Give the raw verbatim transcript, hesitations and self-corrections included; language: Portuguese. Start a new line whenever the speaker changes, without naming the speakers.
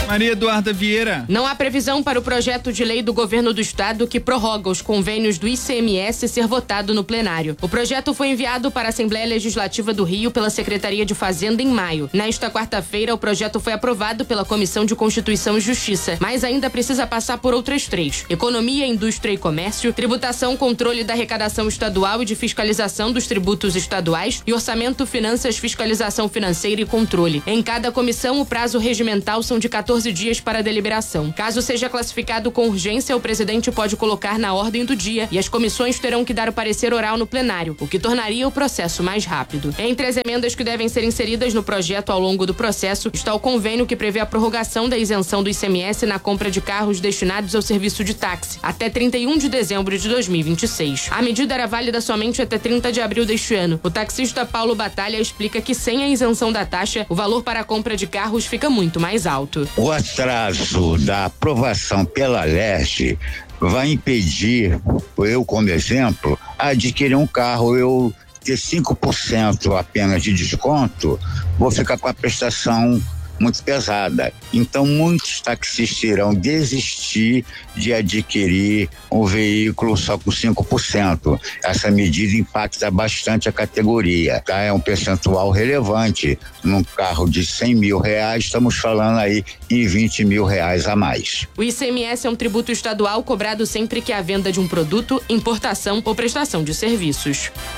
Maria Eduarda Vieira.
Não há previsão para o projeto de lei do governo do estado que prorroga os convênios do I C M S ser votado no plenário. O projeto foi enviado para a Assembleia Legislativa do Rio pela Secretaria de Fazenda em maio. Nesta quarta-feira, o projeto foi aprovado pela Comissão de Constituição e Justiça, mas ainda precisa passar por outras três: Economia, Indústria e Comércio, Tributação, Controle da Arrecadação Estadual e de Fiscalização dos Tributos Estaduais e Orçamento, Finanças, Fiscalização Financeira e Controle. Em cada comissão, o prazo regimental são de quatorze dias para deliberação. Caso seja classificado com urgência, o presidente pode colocar na ordem do dia e as comissões terão que dar o parecer oral no plenário, o que tornaria o processo mais rápido. Entre as emendas que devem ser inseridas no projeto ao longo do processo está o convênio que prevê a prorrogação da isenção do I C M S na compra de carros destinados ao serviço de táxi até trinta e um de dezembro de dois mil e vinte e seis. A medida era válida somente até trinta de abril deste ano. O taxista Paulo Batalha explica que sem a isenção da taxa, o valor para a compra de carros fica muito mais alto.
O atraso da aprovação pela Leste vai impedir, eu como exemplo, adquirir um carro. Eu ter cinco por cento apenas de desconto, vou ficar com a prestação muito pesada. Então, muitos taxistas irão desistir de adquirir um veículo só com cinco por cento. Essa medida impacta bastante a categoria, tá? É um percentual relevante. Num carro de cem mil reais, estamos falando aí em vinte mil reais a mais.
O I C M S é um tributo estadual cobrado sempre que há venda de um produto, importação ou prestação de serviços.